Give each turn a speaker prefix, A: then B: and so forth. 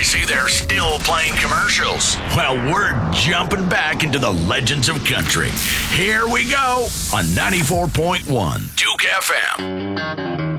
A: I see they're still playing commercials. Well, we're jumping back into the legends of country. Here we go on 94.1 Duke FM.